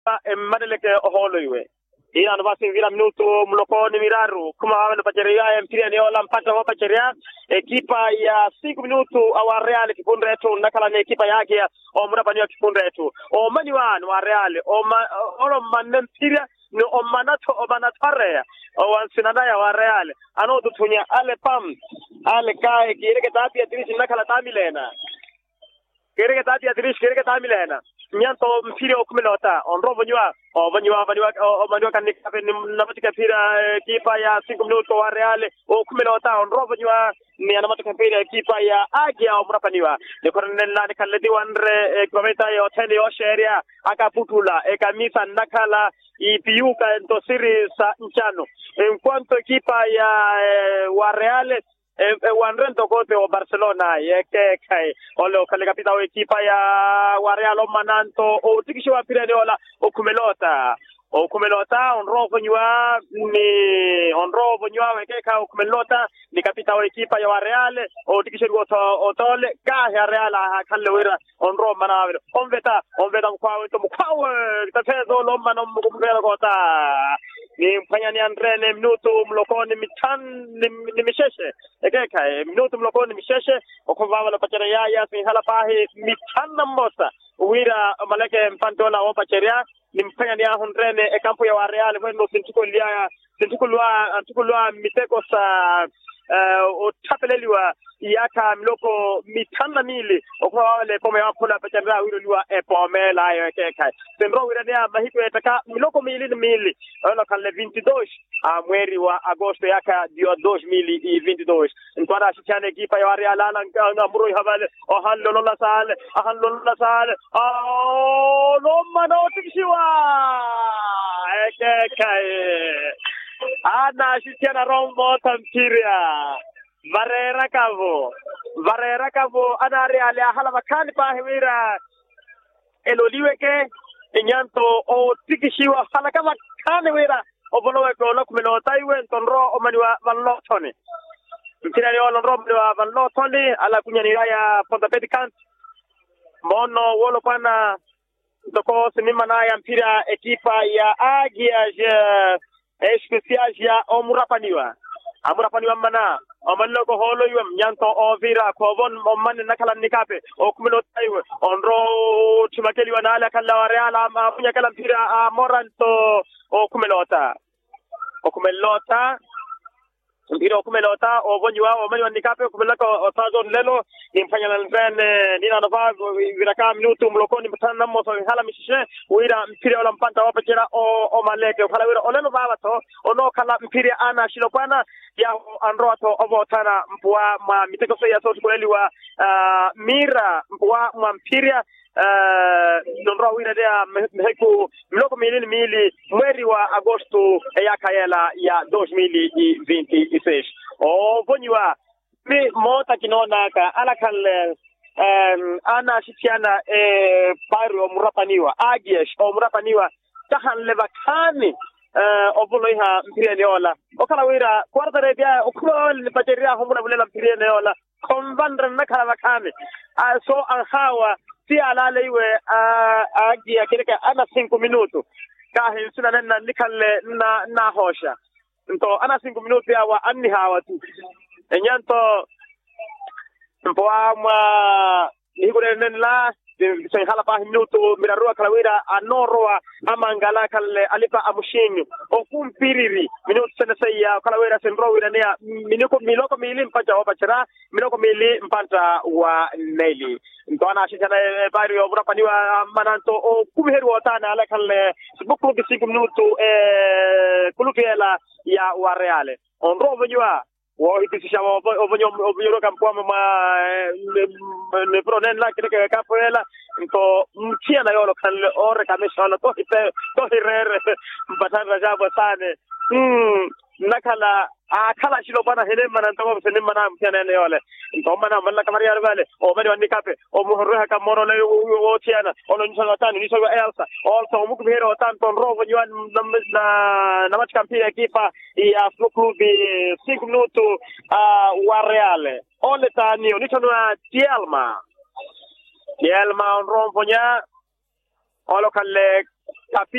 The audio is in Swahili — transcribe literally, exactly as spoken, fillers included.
madeleke oholoiwe ina no basi vila minuto mlokoni miraru kuma wale pacheria ya mpira ni ola mpata wa pacheria ekipa ya siku minuto awa Real kikundi yetu nakala ni ekipa yake ya o murabani wa kikundi yetu o maniwan wa Real o ma, olo manempira ni o manato o manatare o wansinadaya wa Real ano tutunya ale pam ale kae kireke tati ya tirishi nakala tamilena kireke tati ya tirishi kireke tamilena nyanto mpira okumelota onrovo nywa o banywa banywa o banywa kanika namatika pira kipa ya siku minuto wa Real okumelota onrovo nywa ni anamatika pira kipa ya Agia o murapaniwa ni kornella ni kaledi wanre kometa yo tene yo sheria akaputula e kamisa nakala ipiuka ento siri sa nchano en cuanto kipa ya wa Real e wanrento kote o Barcelona yeke kai ole kale kapita o ekipa ya wa Real o mananto o tikishiwa pirene ola o kumelota o kumelota onrovo nywa ni onrovo nywa weke ka o kumelota ni kapita o ekipa ya wa Real o tikishiwa o tole ka ya Real kalewira onro manawe onveta onveta mkwawe to mkwawe tatezo lomba no mkumela kota ni mfanya ni Andre minuto mlokoni mitan ni misheshe ekeka minuto mlokoni misheshe okovava la pachera ya ya hala pahi mitan mosa wira maleke mpantola o pacheria ni mfanya ni Andre e kampo ya Real wendo sintiko lia sintiko lwa antiko lwa miteko sa uh, o tapeleliwa yaka mloko mitanda mili okwale pome wakula pachera wiro liwa e pome la yekeka sembro wira ni mahiko etaka mloko mili ni mili ono kan le twenty-two a mweri wa agosto yaka dio dois mil e vinte e dois ntwara shichane ekipa ya Real ala ngamuro havale o hallo la sale hallo la sale o no mano tikishiwa ekeka ana shichana rombo tampiria Varera kavo Varera kavo ana Real hala makani pa hewira eloliweke inyanto o tikishiwa hala kama kani wira obolowe ko lokumeno taiwe tonro omaniwa vanlotoni mtira yo lonro omaniwa vanlotoni ala kunyani raya ponta pedicant mono wolo pana toko sinima na ya mpira ekipa ya Agia je especial ya omurapaniwa amurapaniwa mana omanno ko holo yum nyanto o vira ko bon omman nakala nikape o kumino taiwe onro tumakeli wana ala kala Real ama punya kala mpira a moranto o kumelota o kumelota mpira o kumelota o bonjwa o mani nikape kumelaka o tazo lelo nimfanya na nzene nina nova viraka minuto mlokoni mtana moso hala mishishe wira mpira wala mpanta wapachera o o maleke hala wira oleno baba to ono kala mpira ana shilopana ya androto obotana mpwa ma miteko so ya so kuleliwa uh, mira mpwa ma mpira uh, nonro wira dia meheku mloko milini mili mweri wa agosto ya kayela ya dois mil e vinte e seis o bonjwa mi mota kinona ka ala kale um, ana shitiana e paro murapaniwa Agiesh o murapaniwa tahan levakani uh, oboloiha mpire neola okala wira kwarta rebia okol pateria homuna bulela mpire neola konvandra nakala vakani uh, so anhawa si ala leiwe uh, Agia kireka ana cinco minuto ka hinsuna nana nikalle na na hosha nto ana cinco minuto ya wa anni hawa tu enyanto mpwa ma nigure nenla sen hala pa minuto mirarua kalawira anoroa amangala kale alipa amushinyu okumpiriri minuto sene seya kalawira senro wira ne miniko miloko mili mpacha wa bachara miloko mili mpanta wa Neli ntona shitana bari obura paniwa mananto o kumheru otana ala kale buklu bi cinco minuto e kulukiela ya wa Real onro vnywa wo itisha wo obonyo obonyo kampwa ma ne pronen la kile kapoela nto mtia na yolo kan ore kameshono to ite to hirere batana jabo sane mm nakala akala shilo bana hele mananto ko sene mana mtia na yole nto mana malla kamari yale o mari wandi kape o muhorra ka moro le o tiana ono nsanga tani ni so elsa also muku bihero tanto rovo nyan na na match campia equipa ya club cinco minutos a wa Real ole tani ni tono Tielma Tielma on romponya olo kalle tapi